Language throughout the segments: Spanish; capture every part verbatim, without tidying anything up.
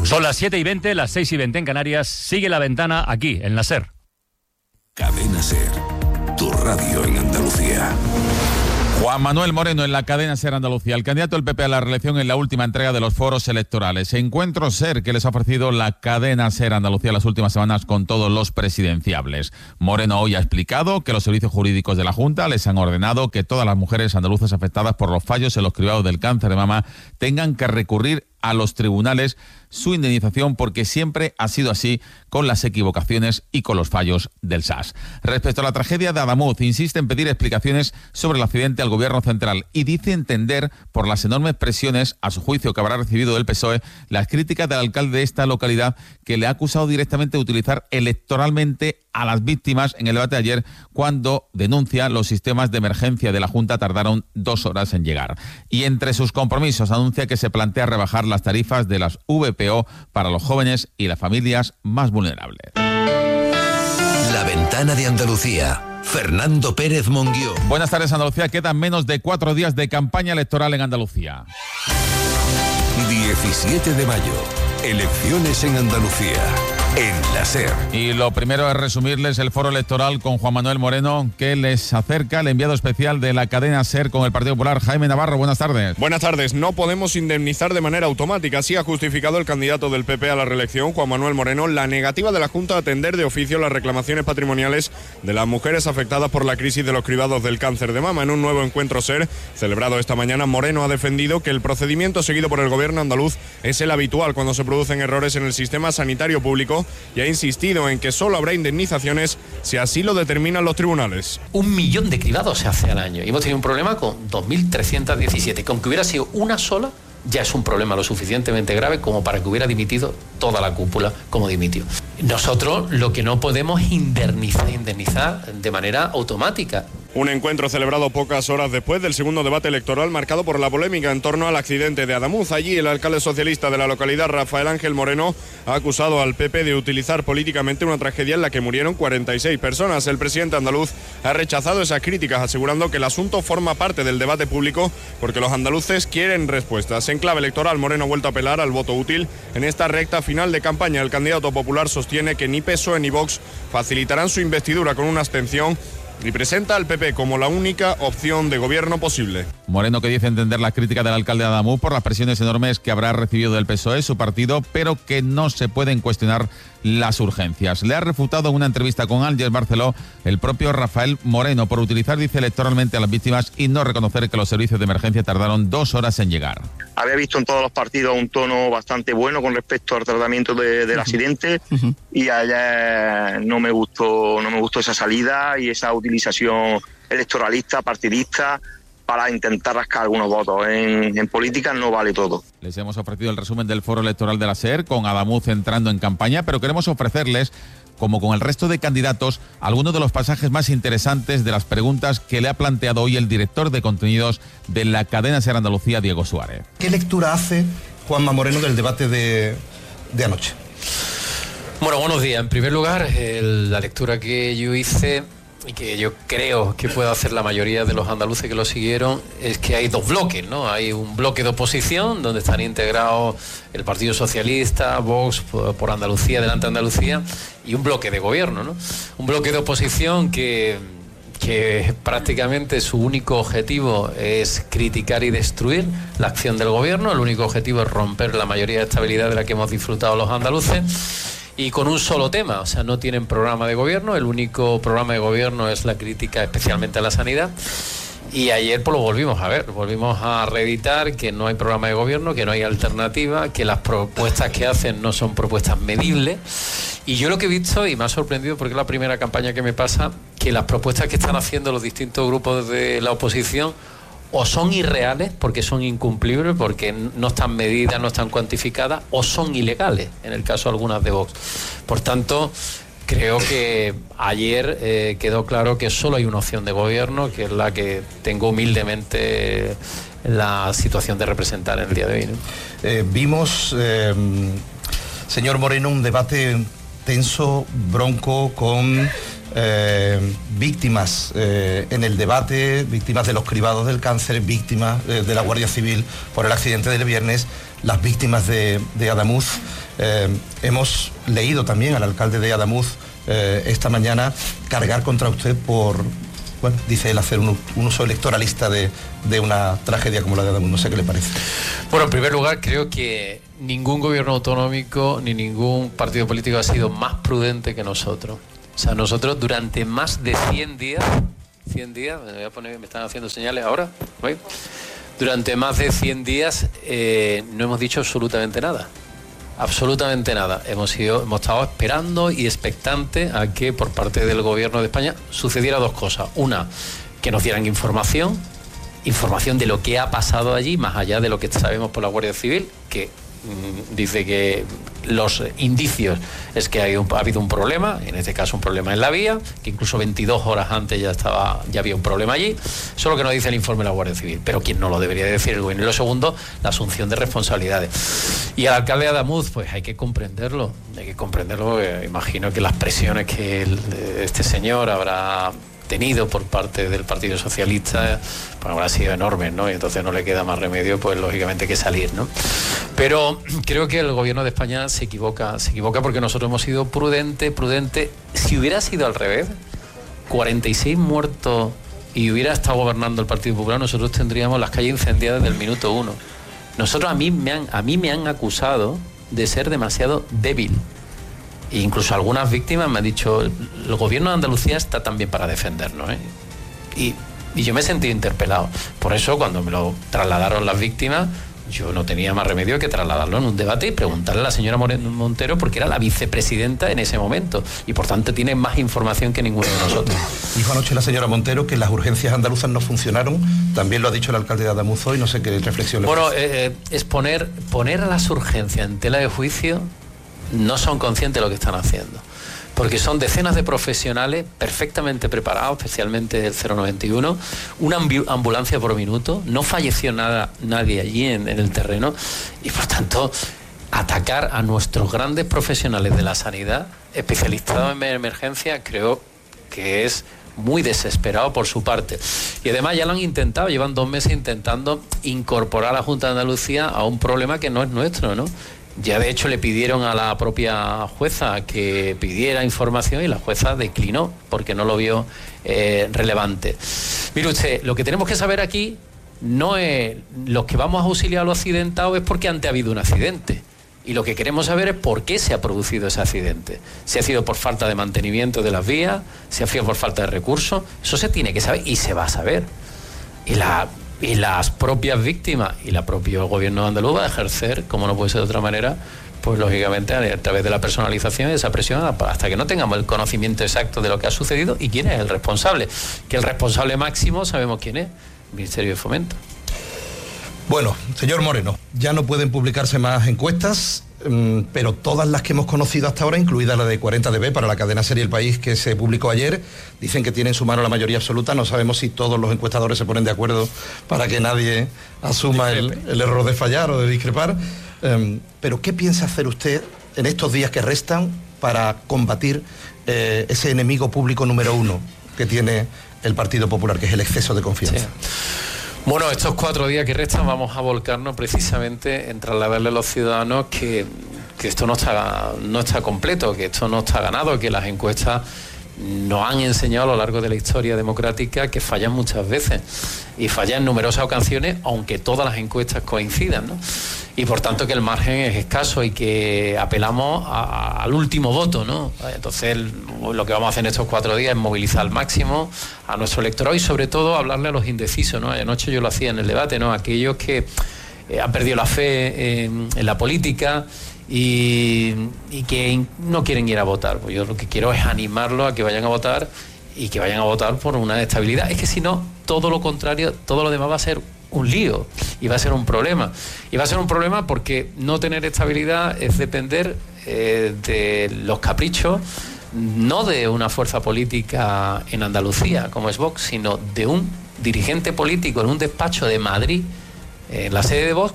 Son las siete y veinte, las seis y veinte en Canarias. Sigue La Ventana aquí, en la SER. Cadena SER, tu radio en Andalucía. Juan Manuel Moreno en la cadena SER Andalucía, el candidato del P P a la reelección en la última entrega de los foros electorales. Encuentro SER que les ha ofrecido la cadena SER Andalucía las últimas semanas con todos los presidenciables. Moreno hoy ha explicado que los servicios jurídicos de la Junta les han ordenado que todas las mujeres andaluzas afectadas por los fallos en los cribados del cáncer de mama tengan que recurrir a los tribunales su indemnización, porque siempre ha sido así con las equivocaciones y con los fallos del S A S. Respecto a la tragedia de Adamuz, insiste en pedir explicaciones sobre el accidente al Gobierno central y dice entender, por las enormes presiones, a su juicio, que habrá recibido del P S O E, las críticas del alcalde de esta localidad, que le ha acusado directamente de utilizar electoralmente a las víctimas en el debate de ayer, cuando denuncia los sistemas de emergencia de la Junta tardaron dos horas en llegar. Y entre sus compromisos anuncia que se plantea rebajar las tarifas de las V P O para los jóvenes y las familias más vulnerables. La Ventana de Andalucía. Fernando Pérez Monguió. Buenas tardes, Andalucía. Quedan menos de cuatro días de campaña electoral en Andalucía. diecisiete de mayo. Elecciones en Andalucía. En la SER. Y lo primero es resumirles el foro electoral con Juan Manuel Moreno, que les acerca el enviado especial de la cadena SER con el Partido Popular, Jaime Navarro. Buenas tardes. Buenas tardes. No podemos indemnizar de manera automática. Así ha justificado el candidato del P P a la reelección, Juan Manuel Moreno, la negativa de la Junta a atender de oficio las reclamaciones patrimoniales de las mujeres afectadas por la crisis de los cribados del cáncer de mama. En un nuevo encuentro SER, celebrado esta mañana, Moreno ha defendido que el procedimiento seguido por el gobierno andaluz es el habitual cuando se producen errores en el sistema sanitario público, y ha insistido en que solo habrá indemnizaciones si así lo determinan los tribunales. Un millón de cribados se hace al año y hemos tenido un problema con dos mil trescientos diecisiete, que aunque hubiera sido una sola, ya es un problema lo suficientemente grave como para que hubiera dimitido toda la cúpula como dimitió. Nosotros lo que no podemos es indemnizar, indemnizar de manera automática. Un encuentro celebrado pocas horas después del segundo debate electoral, marcado por la polémica en torno al accidente de Adamuz. Allí el alcalde socialista de la localidad, Rafael Ángel Moreno, ha acusado al P P de utilizar políticamente una tragedia en la que murieron cuarenta y seis personas. El presidente andaluz ha rechazado esas críticas, asegurando que el asunto forma parte del debate público porque los andaluces quieren respuestas. En clave electoral, Moreno ha vuelto a apelar al voto útil. En esta recta final de campaña, el candidato popular sostiene que ni P S O E ni Vox facilitarán su investidura con una abstención, y presenta al P P como la única opción de gobierno posible. Moreno, que dice entender la crítica del alcalde de Adamuz por las presiones enormes que habrá recibido del P S O E, su partido, pero que no se pueden cuestionar las urgencias. Le ha refutado en una entrevista con Ángel Barceló el propio Rafael Moreno por utilizar, dice, electoralmente a las víctimas y no reconocer que los servicios de emergencia tardaron dos horas en llegar. Había visto en todos los partidos un tono bastante bueno con respecto al tratamiento de, del uh-huh. accidente uh-huh. y ayer no me gustó, no me gustó esa salida y esa utilización electoralista, partidista, para intentar rascar algunos votos. En, en política no vale todo. Les hemos ofrecido el resumen del foro electoral de la SER, con Adamuz entrando en campaña, pero queremos ofrecerles, como con el resto de candidatos, algunos de los pasajes más interesantes de las preguntas que le ha planteado hoy el director de contenidos de la cadena SER Andalucía, Diego Suárez. ¿Qué lectura hace Juanma Moreno del debate de, de anoche? Bueno, buenos días. En primer lugar, el, la lectura que yo hice y que yo creo que puede hacer la mayoría de los andaluces que lo siguieron, es que hay dos bloques, ¿no? Hay un bloque de oposición donde están integrados el Partido Socialista, Vox por Andalucía, Delante de Andalucía, y un bloque de gobierno, ¿no? Un bloque de oposición que, que prácticamente su único objetivo es criticar y destruir la acción del gobierno. El único objetivo es romper la mayoría de estabilidad de la que hemos disfrutado los andaluces. Y con un solo tema, o sea, no tienen programa de gobierno, el único programa de gobierno es la crítica especialmente a la sanidad. Y ayer pues lo volvimos a ver, volvimos a reeditar que no hay programa de gobierno, que no hay alternativa, que las propuestas que hacen no son propuestas medibles. Y yo lo que he visto, y me ha sorprendido porque es la primera campaña que me pasa, que las propuestas que están haciendo los distintos grupos de la oposición o son irreales porque son incumplibles, porque no están medidas, no están cuantificadas, o son ilegales, en el caso de algunas de Vox. Por tanto, creo que ayer eh, quedó claro que solo hay una opción de gobierno, que es la que tengo humildemente la situación de representar en el día de hoy, ¿no? Eh, vimos, eh, señor Moreno, un debate tenso, bronco, con Eh, víctimas eh, en el debate, víctimas de los cribados del cáncer, víctimas eh, de la Guardia Civil por el accidente del viernes, las víctimas de, de Adamuz. Eh, hemos leído también al alcalde de Adamuz eh, esta mañana cargar contra usted por, bueno, dice él, hacer un, un uso electoralista de, de una tragedia como la de Adamuz. No sé qué le parece. Bueno, en primer lugar, creo que ningún gobierno autonómico ni ningún partido político ha sido más prudente que nosotros. O sea, nosotros durante más de cien días, cien días, me voy a poner, me están haciendo señales ahora, ¿veis? Durante más de cien días eh, no hemos dicho absolutamente nada. Absolutamente nada. Hemos ido, hemos estado esperando y expectantes a que por parte del gobierno de España sucediera dos cosas. Una, que nos dieran información, información de lo que ha pasado allí, más allá de lo que sabemos por la Guardia Civil, que mmm, dice que los indicios es que hay un, ha habido un problema, en este caso un problema en la vía, que incluso veintidós horas antes ya estaba, ya había un problema allí. Eso es lo que nos dice el informe de la Guardia Civil, pero quien no lo debería decir el gobierno. Y lo segundo, la asunción de responsabilidades. Y al alcalde de Adamuz, pues hay que comprenderlo, hay que comprenderlo, porque imagino que las presiones que el, este señor habrá tenido por parte del Partido Socialista, pues habrá sido enormes, ¿no? Y entonces no le queda más remedio, pues lógicamente, que salir, ¿no? Pero creo que el gobierno de España se equivoca, se equivoca porque nosotros hemos sido prudente, prudente. Si hubiera sido al revés, cuarenta y seis muertos y hubiera estado gobernando el Partido Popular, nosotros tendríamos las calles incendiadas desde el minuto uno. Nosotros, a mí me han, a mí me han acusado de ser demasiado débil. E incluso algunas víctimas me han dicho, el gobierno de Andalucía está también para defendernos, ¿eh? Y, y yo me he sentido interpelado. Por eso, cuando me lo trasladaron las víctimas, yo no tenía más remedio que trasladarlo en un debate y preguntarle a la señora Montero, porque era la vicepresidenta en ese momento y por tanto tiene más información que ninguno de nosotros. Dijo anoche la señora Montero que las urgencias andaluzas no funcionaron, también lo ha dicho el alcalde de Adamuz hoy, no sé qué reflexión le Bueno, eh, es poner, poner a las urgencias en tela de juicio. No son conscientes de lo que están haciendo, porque son decenas de profesionales perfectamente preparados, especialmente el cero noventa y uno, una ambulancia por minuto, no falleció nada, nadie allí en, en el terreno, y por tanto atacar a nuestros grandes profesionales de la sanidad, especializados en emergencia, creo que es muy desesperado por su parte. Y además ya lo han intentado, llevan dos meses intentando incorporar a la Junta de Andalucía a un problema que no es nuestro, ¿no? Ya de hecho le pidieron a la propia jueza que pidiera información y la jueza declinó porque no lo vio eh, relevante. Mire usted, lo que tenemos que saber aquí no es los que vamos a auxiliar a los accidentados, es porque antes ha habido un accidente. Y lo que queremos saber es por qué se ha producido ese accidente. Si ha sido por falta de mantenimiento de las vías, si ha sido por falta de recursos, eso se tiene que saber y se va a saber. Y la... Y las propias víctimas y la propio gobierno andaluz va a ejercer, como no puede ser de otra manera, pues lógicamente a través de la personalización y esa presión hasta que no tengamos el conocimiento exacto de lo que ha sucedido y quién es el responsable. Que el responsable máximo sabemos quién es, el Ministerio de Fomento. Bueno, señor Moreno, ya no pueden publicarse más encuestas, pero todas las que hemos conocido hasta ahora, incluida la de cuarenta D B para la cadena Serie El País que se publicó ayer, dicen que tiene en su mano la mayoría absoluta. No sabemos si todos los encuestadores se ponen de acuerdo para que nadie asuma el, el error de fallar o de discrepar. Um, pero ¿qué piensa hacer usted en estos días que restan para combatir eh, ese enemigo público número uno que tiene el Partido Popular, que es el exceso de confianza? Sí. Bueno, estos cuatro días que restan vamos a volcarnos precisamente en trasladarle a los ciudadanos que, que esto no está, no está completo, que esto no está ganado, que las encuestas nos han enseñado a lo largo de la historia democrática que fallan muchas veces y fallan en numerosas ocasiones, aunque todas las encuestas coincidan, ¿no? Y por tanto que el margen es escaso y que apelamos a, a, al último voto, ¿no? Entonces el, lo que vamos a hacer en estos cuatro días es movilizar al máximo a nuestro electorado y sobre todo hablarle a los indecisos, ¿no? Anoche yo lo hacía en el debate, ¿no? Aquellos que eh, han perdido la fe en, en la política y, y que no quieren ir a votar. Pues yo lo que quiero es animarlos a que vayan a votar y que vayan a votar por una estabilidad. Es que si no, todo lo contrario, todo lo demás va a ser un lío y va a ser un problema. Y va a ser un problema porque no tener estabilidad es depender eh, de los caprichos, no de una fuerza política en Andalucía, como es Vox, sino de un dirigente político en un despacho de Madrid, en la sede de Vox,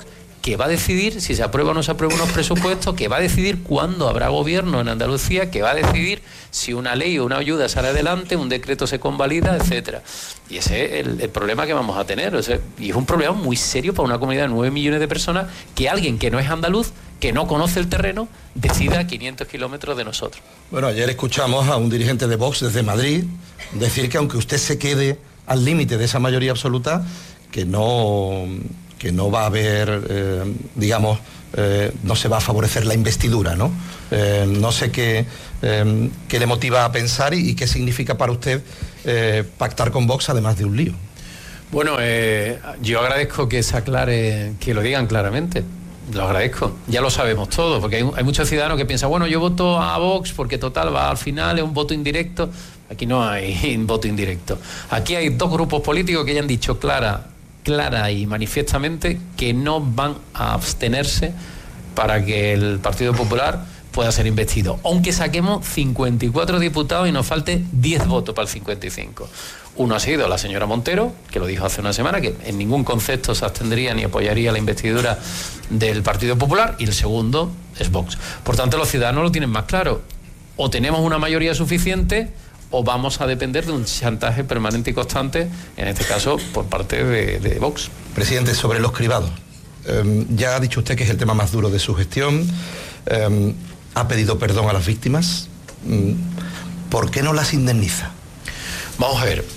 que va a decidir si se aprueba o no se aprueba unos presupuestos, que va a decidir cuándo habrá gobierno en Andalucía, que va a decidir si una ley o una ayuda sale adelante, un decreto se convalida, etcétera. Y ese es el, el problema que vamos a tener. O sea, y es un problema muy serio para una comunidad de nueve millones de personas, que alguien que no es andaluz, que no conoce el terreno, decida a quinientos kilómetros de nosotros. Bueno, ayer escuchamos a un dirigente de Vox desde Madrid decir que aunque usted se quede al límite de esa mayoría absoluta, que no... que no va a haber, eh, digamos, eh, no se va a favorecer la investidura, ¿no? Eh, no sé qué, eh, qué le motiva a pensar y, y qué significa para usted eh, pactar con Vox además de un lío. Bueno, eh, yo agradezco que se aclare, que lo digan claramente. Lo agradezco, ya lo sabemos todos, porque hay, hay muchos ciudadanos que piensan, bueno, yo voto a Vox porque total va al final, es un voto indirecto. Aquí no hay voto indirecto. Aquí hay dos grupos políticos que ya han dicho clara clara y manifiestamente que no van a abstenerse para que el Partido Popular pueda ser investido, aunque saquemos cincuenta y cuatro diputados y nos falte diez votos para el cincuenta y cinco. Uno ha sido la señora Montero, que lo dijo hace una semana, que en ningún concepto se abstendría ni apoyaría la investidura del Partido Popular, y el segundo es Vox. Por tanto, los ciudadanos lo tienen más claro: o tenemos una mayoría suficiente o vamos a depender de un chantaje permanente y constante, en este caso por parte de, de Vox. Presidente, sobre los cribados, eh, ya ha dicho usted que es el tema más duro de su gestión, eh, ha pedido perdón a las víctimas, ¿por qué no las indemniza? Vamos a ver,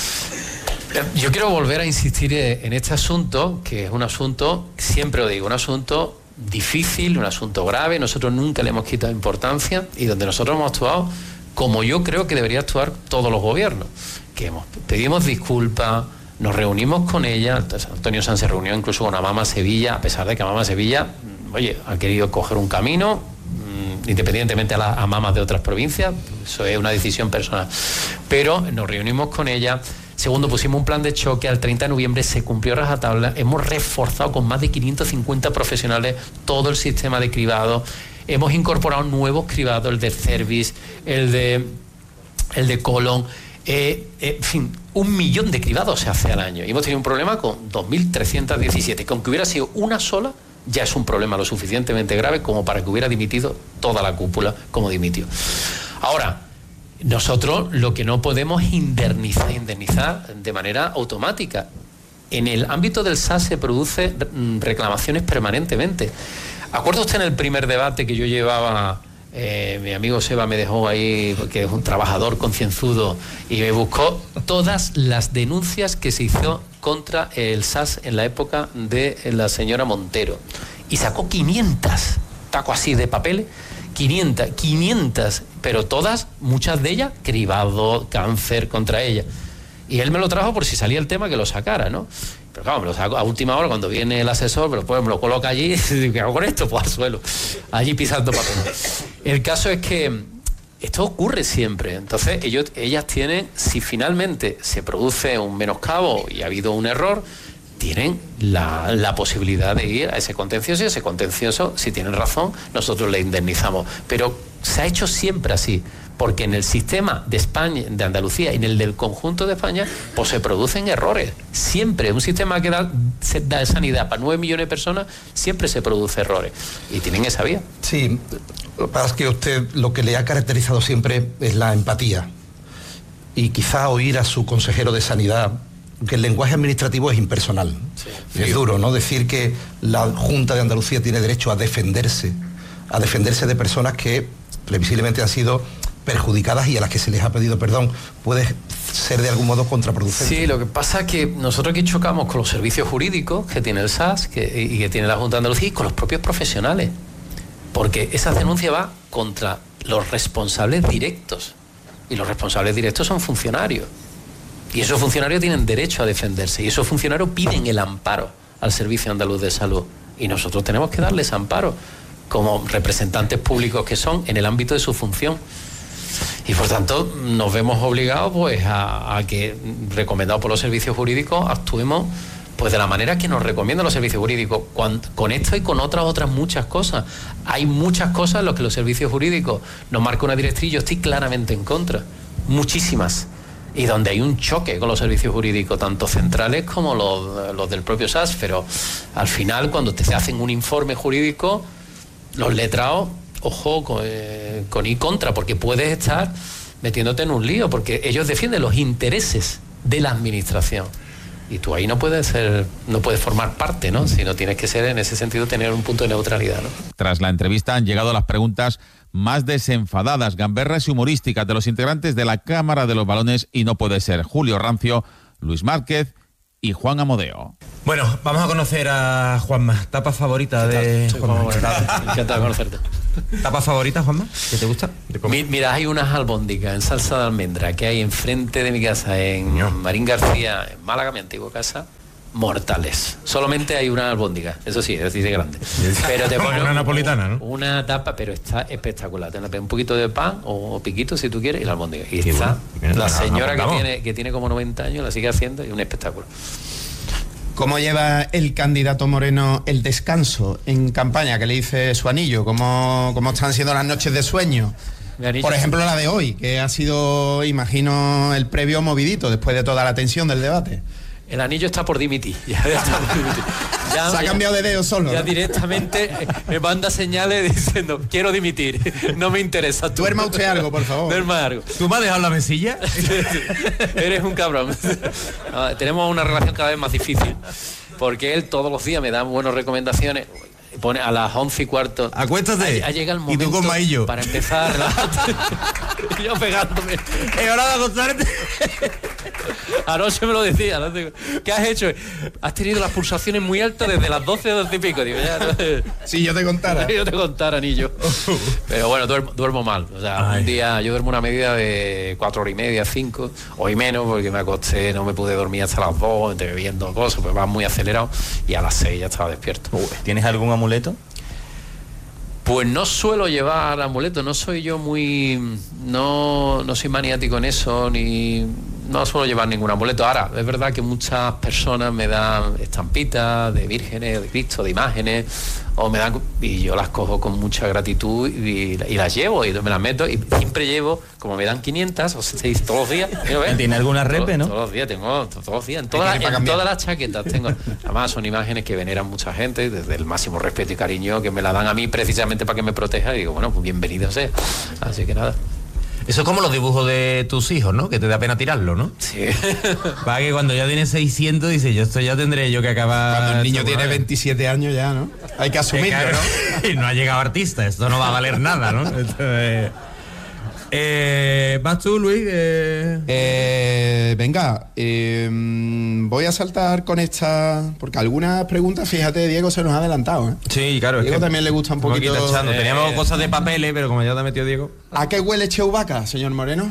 yo quiero volver a insistir en este asunto, que es un asunto, siempre lo digo, un asunto difícil, un asunto grave. Nosotros nunca le hemos quitado importancia, y donde nosotros hemos actuado como yo creo que debería actuar todos los gobiernos, que hemos, pedimos disculpas, nos reunimos con ella. Antonio Sanz se reunió incluso con Amama Sevilla, a pesar de que Amama Sevilla, oye, ha querido coger un camino, mmm, independientemente a las Amamas de otras provincias, eso es una decisión personal, pero nos reunimos con ella. Segundo, pusimos un plan de choque, al treinta de noviembre se cumplió rajatabla, hemos reforzado con más de quinientos cincuenta profesionales todo el sistema de cribado. Hemos incorporado nuevos cribados, el de Cervis, el de, el de Colón, eh, eh, en fin, un millón de cribados se hace al año. Y hemos tenido un problema con dos mil trescientos diecisiete, que aunque hubiera sido una sola, ya es un problema lo suficientemente grave como para que hubiera dimitido toda la cúpula como dimitió. Ahora, nosotros lo que no podemos es indemnizar, indemnizar de manera automática. En el ámbito del S A S se produce reclamaciones permanentemente. ¿Acuerda usted en el primer debate que yo llevaba? Eh, mi amigo Seba me dejó ahí, que es un trabajador concienzudo, y me buscó todas las denuncias que se hizo contra el S A S en la época de la señora Montero, y sacó quinientas, taco así de papeles, quinientas, quinientas, pero todas, muchas de ellas, cribado, cáncer contra ella. Y él me lo trajo por si salía el tema que lo sacara, ¿no? Pero claro, me lo saco a última hora cuando viene el asesor, pero pues me lo coloca allí, y ¿qué hago con esto? Pues al suelo, allí pisando papel. El caso es que esto ocurre siempre. Entonces ellos, ellas tienen, si finalmente se produce un menoscabo y ha habido un error, tienen la, la posibilidad de ir a ese contencioso, y ese contencioso, si tienen razón, nosotros le indemnizamos. Pero se ha hecho siempre así, porque en el sistema de España, de Andalucía y en el del conjunto de España, pues se producen errores. Siempre, un sistema que da, da sanidad para nueve millones de personas, siempre se produce errores. Y tienen esa vía. Sí, lo que pasa es que usted lo que le ha caracterizado siempre es la empatía. Y quizá oír a su consejero de Sanidad, que el lenguaje administrativo es impersonal. Sí, es duro, ¿no? Decir que la Junta de Andalucía tiene derecho a defenderse, a defenderse de personas que previsiblemente han sido perjudicadas y a las que se les ha pedido perdón, puede ser de algún modo contraproducente. Sí, lo que pasa es que nosotros aquí chocamos con los servicios jurídicos que tiene el S A S que, y que tiene la Junta de Andalucía, y con los propios profesionales, porque esa denuncia va contra los responsables directos, y los responsables directos son funcionarios, y esos funcionarios tienen derecho a defenderse, y esos funcionarios piden el amparo al Servicio Andaluz de Salud, y nosotros tenemos que darles amparo como representantes públicos que son en el ámbito de su función. Y por tanto nos vemos obligados pues a, a que, recomendados por los servicios jurídicos, actuemos pues de la manera que nos recomiendan los servicios jurídicos, con, con esto y con otras otras muchas cosas. Hay muchas cosas en las que los servicios jurídicos nos marcan una directriz, yo estoy claramente en contra, muchísimas, y donde hay un choque con los servicios jurídicos, tanto centrales como los, los del propio S A S, pero al final cuando te hacen un informe jurídico, los letrados, ojo con, eh, con y contra, porque puedes estar metiéndote en un lío, porque ellos defienden los intereses de la administración. Y tú ahí no puedes ser, no puedes formar parte, ¿no? Sino tienes que ser, en ese sentido, tener un punto de neutralidad, ¿no? Tras la entrevista han llegado las preguntas más desenfadadas, gamberras y humorísticas de los integrantes de la Cámara de los Balones y no puede ser. Julio Rancio, Luis Márquez y Juan Amodeo. Bueno, vamos a conocer a Juanma. ¿Tapa favorita de Juanma? Encantado de conocerte. ¿Tapa favorita, Juanma? ¿Qué te gusta? Mi, mira, hay unas albóndigas en salsa de almendra que hay enfrente de mi casa, en no. Marín García, en Málaga, mi antigua casa, mortales. Solamente hay una albóndiga, eso sí, es decir, de grande. Pero te pones una napolitana, ¿no? Una tapa, pero está espectacular. Te un poquito de pan o piquito si tú quieres y la albóndiga. Y está bueno. La señora que tiene, que tiene como noventa años la sigue haciendo y un espectáculo. ¿Cómo lleva el candidato Moreno el descanso en campaña? ¿Qué le dice su anillo? ¿Cómo, cómo están siendo las noches de sueño? Por ejemplo, la de hoy, que ha sido, imagino, el previo movidito después de toda la tensión del debate. El anillo está por dimitir. Ya está por dimitir. Ya, se ha cambiado de dedo solo. Ya ¿no? Directamente me manda señales diciendo, quiero dimitir, no me interesa. Tú. Duerma usted algo, por favor. Duerma algo. ¿Tú me has dejado la mesilla? Eres un cabrón. No, tenemos una relación cada vez más difícil, porque él todos los días me da buenas recomendaciones. Pone a las once y cuarto. Acuéstate. Ha llegado el momento. Y tú con maillo. Para empezar. Y yo pegándome. Es hora de acostarte. Anoche me lo decía. ¿No? ¿Qué has hecho? Has tenido las pulsaciones muy altas desde las doce a doce y pico. Digo, ya, ¿no? Si yo te contara. Si yo te contara, anillo. Pero bueno, duermo, duermo mal. O sea, Ay. un día yo duermo una medida de cuatro horas y media, cinco, hoy menos, porque me acosté, no me pude dormir hasta las dos, entre bebiendo cosas, pues va muy acelerado. Y a las seis ya estaba despierto. Uy, ¿tienes algún amuleto? Pues no suelo llevar amuletos, no soy yo muy... No, no soy maniático en eso, ni... No suelo llevar ningún amuleto. Ahora, es verdad que muchas personas me dan estampitas de vírgenes, de Cristo, de imágenes, o me dan... Y yo las cojo con mucha gratitud y, y las llevo, y me las meto, y siempre llevo, como me dan quinientas o seis todos los días... ¿Tiene alguna repe, no? Todos los días, tengo todos los días, en, toda, en todas las chaquetas tengo. Además son imágenes que veneran mucha gente, desde el máximo respeto y cariño, que me la dan a mí precisamente para que me proteja, y digo, bueno, pues bienvenido sea. Así que nada. Eso es como los dibujos de tus hijos, ¿no? Que te da pena tirarlo, ¿no? Sí. Para que cuando ya tienes seiscientos, dice, yo esto ya tendré yo que acabar... Cuando el niño tiene veintisiete años ya, ¿no? Hay que asumirlo, ¿no? Y no ha llegado artista, esto no va a valer nada, ¿no? Entonces, eh, ¿vas tú, Luis? Eh... Eh, venga, eh, voy a saltar con esta... Porque algunas preguntas, fíjate, Diego se nos ha adelantado, ¿eh? Sí, claro. Diego es que también le gusta un poquito... Eh, Teníamos cosas de papeles, pero como ya te ha metido Diego... ¿A qué huele Chewbacca, señor Moreno?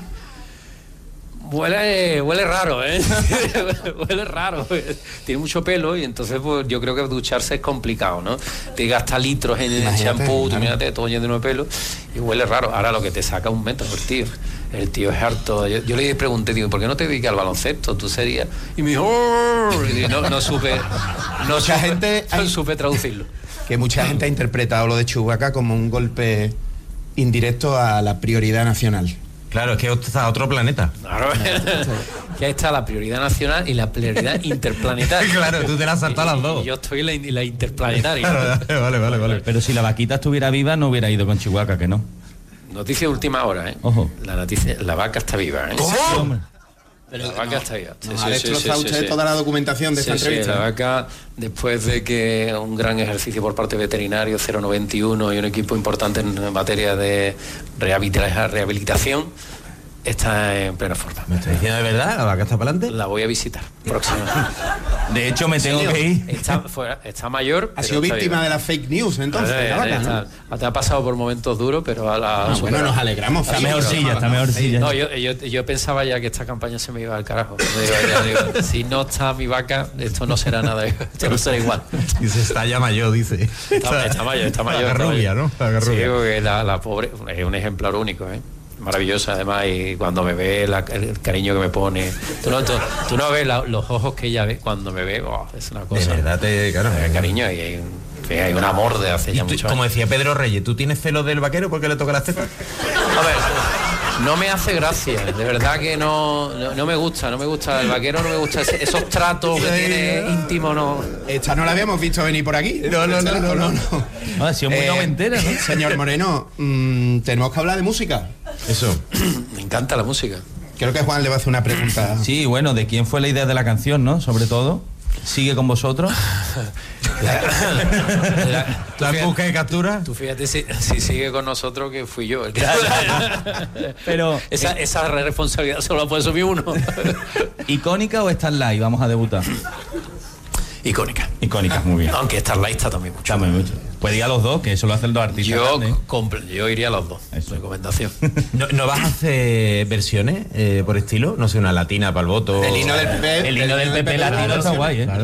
Huele, huele raro, ¿eh? Huele raro. Tiene mucho pelo y entonces pues, yo creo que ducharse es complicado, ¿no? Te gasta litros en el champú, tú mírate, todo lleno de pelo y huele raro. Ahora lo que te saca un metro, el tío. El tío es harto. Yo, yo le pregunté, digo, ¿por qué no te dedicas al baloncesto? Tú serías... Y me dijo... Oh", y no, no supe... No mucha supe, gente no supe traducirlo. Que mucha gente ha interpretado lo de Chewbacca como un golpe indirecto a la prioridad nacional. Claro, es que está a otro planeta. Claro, que ahí está la prioridad nacional y la prioridad interplanetaria. Claro, tú te la has saltado a las dos. Y yo estoy en la, la interplanetaria. Claro, vale, vale, vale. Pero si la vaquita estuviera viva, no hubiera ido con Chihuahua, que no. Noticia de última hora, ¿eh? Ojo. La noticia, la vaca está viva, ¿eh? ¿Cómo? La vaca no, está viva. Sí, nos sí, ha destrozado sí, usted sí, toda la documentación de sí, esta sí, entrevista. La vaca, después de que un gran ejercicio por parte de veterinarios, cero noventa y uno y un equipo importante en materia de rehabilitación, está en plena forma. ¿Me estás diciendo de verdad? ¿La vaca está para adelante? La voy a visitar próximamente. De hecho, me tengo que ir. Está, fuera, está mayor. Ha sido víctima viva. de la fake news, entonces. Eh, la vaca, está, ¿no? Te ha pasado por momentos duros, pero a la. Ah, bueno, nos alegramos. Está mejorcilla, está mejorcilla. No, yo, yo, yo pensaba ya que esta campaña se me iba al carajo. Digo, ya, digo, si no está mi vaca, esto no será nada, esto no será igual. Dice, está ya mayor, dice. Está, está mayor, está mayor. La rubia, ¿no? La sí, que la, la pobre es un ejemplar único, ¿eh? Maravillosa además, y cuando me ve la, el cariño que me pone, tú no, tú, tú no ves la, los ojos que ella ve cuando me ve, oh, es una cosa de verdad, te, claro, de cariño, y hay un, hay un amor de hace ya tú, mucho como años. decía Pedro Reyes, ¿tú tienes celos del vaquero porque le toca las tetas? A ver, No me hace gracia, de verdad que no, no, no me gusta, no me gusta. El vaquero no me gusta, ese, esos tratos que tiene íntimo, no. Esta no la habíamos visto venir por aquí. No, no, no, no, no. No, ha sido muy Eh, noventera, ¿no? Señor Moreno, mmm, tenemos que hablar de música. Eso. Me encanta la música. Creo que Juan le va a hacer una pregunta. Sí, bueno, ¿de quién fue la idea de la canción, no? Sobre todo. ¿Sigue con vosotros? La, la, tú ¿La fíjate, busca y captura? tú fíjate si, si sigue con nosotros que fui yo. El que- Pero, esa, esa responsabilidad solo la puede asumir uno. ¿icónica o Starlight? Vamos a debutar. Icónica. Icónica, muy bien. Aunque Starlight está también mucho. Está muy mucho. Pues diga los dos, que eso lo hacen dos artistas Yo, grandes. compre- yo iría a los dos. Eso. Recomendación. ¿No, ¿No vas a hacer versiones eh, por estilo? No sé, una latina para el voto. El himno del P P. El himno del P P latino está guay, ¿eh?